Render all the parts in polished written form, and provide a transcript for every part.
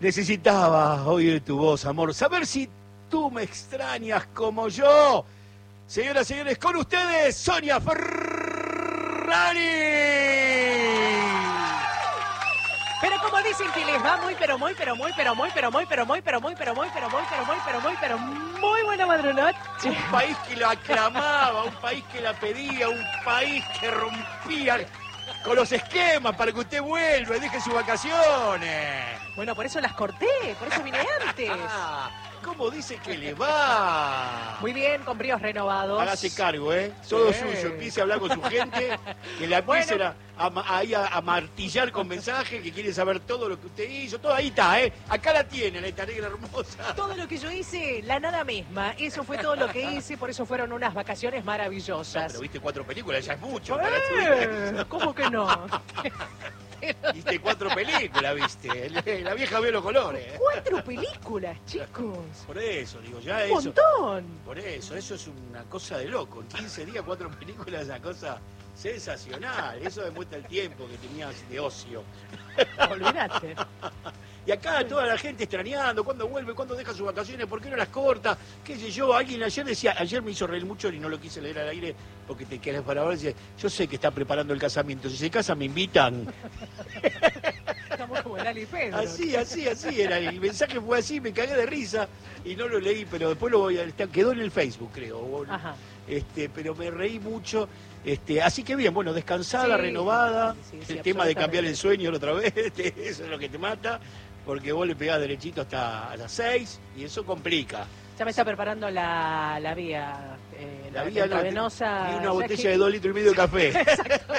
Necesitaba oír tu voz, amor, saber si tú me extrañas como yo. Señoras y señores, con ustedes, Sonia Ferrari. Pero como dicen que les va muy buena madrugada. Un país que la aclamaba, un país que la pedía, un país que rompía con los esquemas para que usted vuelva y deje sus vacaciones. Bueno, por eso las corté, por eso vine antes. ¿Cómo dice que le va? Muy bien, con bríos renovados. Hágase cargo, ¿eh? Todo suyo. Empiece a hablar con su gente, que la empiecen a martillar con mensajes, que quiere saber todo lo que usted hizo. Todo ahí está, ¿eh? Acá la tienen, esta negra hermosa. Todo lo que yo hice, la nada misma. Eso fue todo lo que hice, por eso fueron unas vacaciones maravillosas. No, pero viste 4 películas, ya es mucho. ¿Cómo que no? Viste 4 películas, viste. La vieja vio los colores. 4 películas, chicos. Por eso, digo, ya Un montón. Por eso es una cosa de loco. En 15 días, 4 películas es una cosa sensacional. Eso demuestra el tiempo que tenías de ocio. Olvídate. Y acá toda la gente extrañando, cuándo vuelve, cuándo deja sus vacaciones, por qué no las corta, qué sé yo. Alguien ayer decía, ayer me hizo reír mucho y no lo quise leer al aire porque te quedas para ahora, dice, yo sé que está preparando el casamiento, si se casa me invitan. Estamos como el Ali Pedro. Así era, el mensaje fue así, me cagué de risa y no lo leí, pero después lo voy a, quedó en el Facebook creo. Ajá. Pero me reí mucho. Así que bien, bueno, descansada, renovada, el tema de cambiar el sueño otra vez, eso es lo que te mata, porque vos le pegás derechito hasta las 6 y eso complica. Ya me está preparando la vía, la vía intravenosa. Y una botella de 2,5 litros de café. Exacto.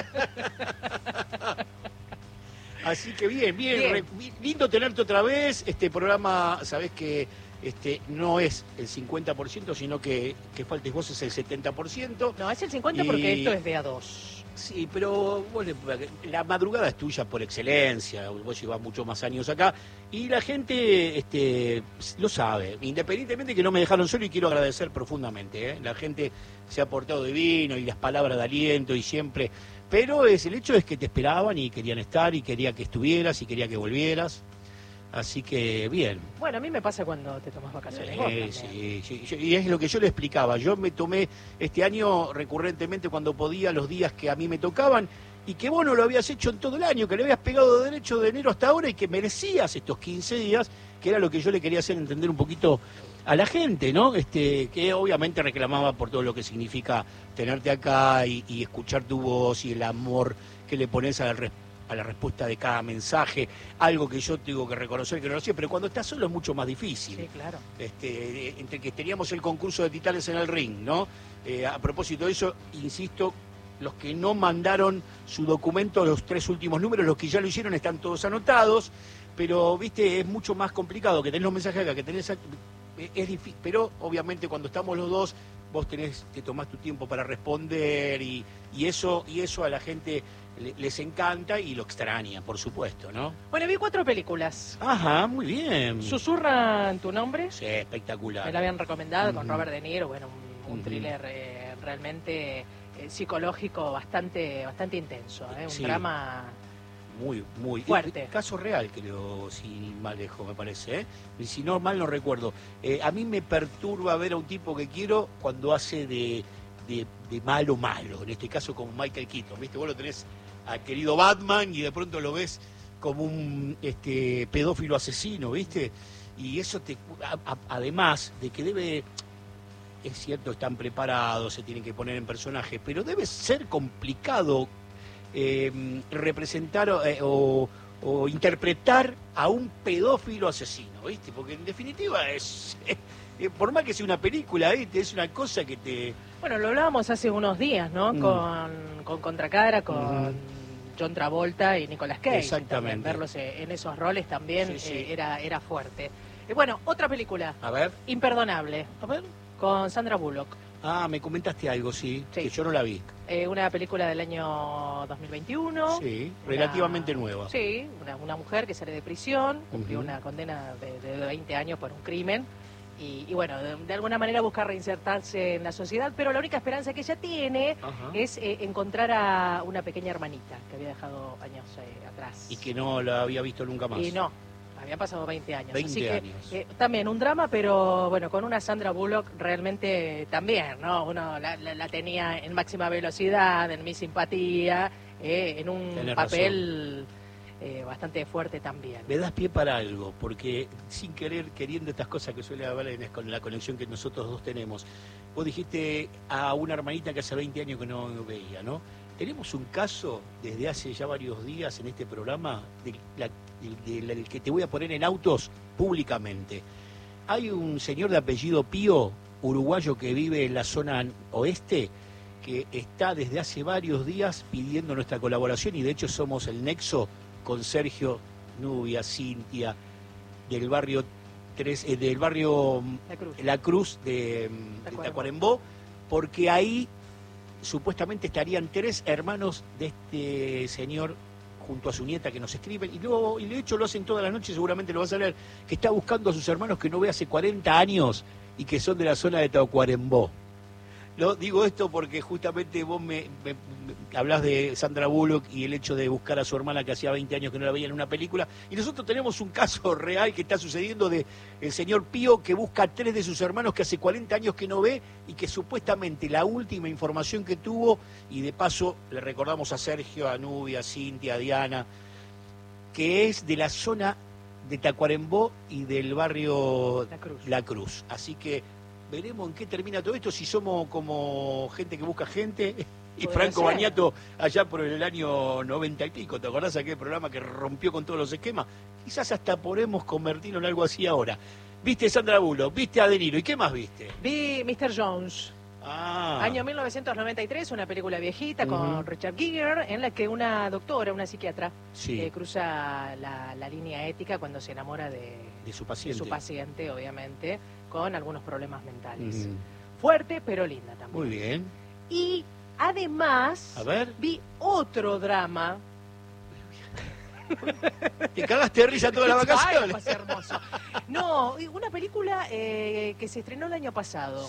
Así que bien. Lindo tenerte otra vez. Este programa, sabés que no es el 50%, sino que faltes vos es el 70%. No, es el 50% porque esto es de A2. Sí, pero vos la madrugada es tuya por excelencia, vos llevás muchos más años acá, y la gente lo sabe, independientemente que no me dejaron solo, y quiero agradecer profundamente, ¿eh? La gente se ha portado divino, y las palabras de aliento, y siempre, pero el hecho es que te esperaban, y querían estar, y quería que estuvieras, y quería que volvieras. Así que bien. Bueno, a mí me pasa cuando te tomas vacaciones. Sí, y es lo que yo le explicaba. Yo me tomé este año recurrentemente cuando podía los días que a mí me tocaban y que vos no lo habías hecho en todo el año, que le habías pegado derecho de enero hasta ahora y que merecías estos 15 días, que era lo que yo le quería hacer entender un poquito a la gente, ¿no? Que obviamente reclamaba por todo lo que significa tenerte acá y escuchar tu voz y el amor que le pones a la respuesta de cada mensaje, algo que yo tengo que reconocer que no lo sé, pero cuando estás solo es mucho más difícil. Sí, claro. Entre que teníamos el concurso de Titanes en el Ring, ¿no? A propósito de eso, insisto, los que no mandaron su documento, los 3 últimos números, los que ya lo hicieron están todos anotados, pero, viste, es mucho más complicado que tenés los mensajes acá, que tenés... Es difícil, pero obviamente cuando estamos los dos, vos te tomás tu tiempo para responder y eso a la gente les encanta y lo extraña, por supuesto, ¿no? Bueno, vi 4 películas. Ajá, muy bien. ¿Susurran tu nombre? Sí, espectacular. Me la habían recomendado con Robert De Niro, bueno, un thriller realmente psicológico bastante intenso, un drama muy fuerte. Caso real, creo, si mal dejo, me parece, ¿eh? Y si no, mal no recuerdo. A mí me perturba ver a un tipo que quiero cuando hace de malo, en este caso como Michael Keaton, ¿viste? Vos lo tenés a querido Batman y de pronto lo ves como un pedófilo asesino, ¿viste? Y eso además de que es cierto, están preparados, se tienen que poner en personaje, pero debe ser complicado representar o interpretar a un pedófilo asesino, ¿viste? Porque en definitiva es... por más que sea una película, ¿viste? Es una cosa que te... Bueno, lo hablábamos hace unos días, ¿no? Con Contracara, con John Travolta y Nicolas Cage. Exactamente. También, verlos en esos roles también sí. Era fuerte. Bueno, otra película. A ver. Imperdonable. A ver. Con Sandra Bullock. Ah, me comentaste algo, sí, que yo no la vi. Una película del año 2021. Sí, relativamente nueva. Sí, una mujer que sale de prisión, cumplió una condena de 20 años por un crimen. Y bueno, de alguna manera busca reinsertarse en la sociedad, pero la única esperanza que ella tiene es encontrar a una pequeña hermanita que había dejado años atrás. Y que no la había visto nunca más. Y no, Habían pasado 20 años. 20 así que años. también un drama, pero bueno, con una Sandra Bullock realmente también, ¿no? Uno la tenía en máxima velocidad, en Mi Simpatía, en un Tenés papel bastante fuerte también. Me das pie para algo, porque sin querer, queriendo estas cosas que suele haber con la conexión que nosotros dos tenemos, vos dijiste a una hermanita que hace 20 años que no veía, ¿no? Tenemos un caso desde hace ya varios días en este programa del que te voy a poner en autos públicamente. Hay un señor de apellido Pío, uruguayo, que vive en la zona oeste, que está desde hace varios días pidiendo nuestra colaboración, y de hecho somos el nexo con Sergio, Nubia, Cintia, del barrio La Cruz de Tacuarembó, porque ahí supuestamente estarían 3 hermanos de este señor junto a su nieta que nos escriben, y de hecho lo hacen toda la noche, seguramente lo vas a leer, que está buscando a sus hermanos que no ve hace 40 años y que son de la zona de Tacuarembó. No, digo esto porque justamente vos me hablás de Sandra Bullock y el hecho de buscar a su hermana que hacía 20 años que no la veía en una película, y nosotros tenemos un caso real que está sucediendo de el señor Pío, que busca a 3 de sus hermanos que hace 40 años que no ve, y que supuestamente la última información que tuvo, y de paso le recordamos a Sergio, a Nubia, a Cintia, a Diana, que es de la zona de Tacuarembó y del barrio La Cruz. Así que veremos en qué termina todo esto, si somos como gente que busca gente. Y Franco Bagnato, allá por el año 90 y pico, ¿te acordás aquel programa que rompió con todos los esquemas? Quizás hasta podemos convertirlo en algo así ahora. ¿Viste Sandra Bullock? ¿Viste a De Niro? ¿Y qué más viste? Vi Mr. Jones. Año 1993, una película viejita con Richard Gere, en la que una doctora, una psiquiatra, cruza la línea ética cuando se enamora de su paciente, obviamente, con algunos problemas mentales. Fuerte, pero linda también. Muy bien. Y además, vi otro drama. Te cagaste de risa todas las vacaciones. Ay, hermoso. No, una película que se estrenó el año pasado.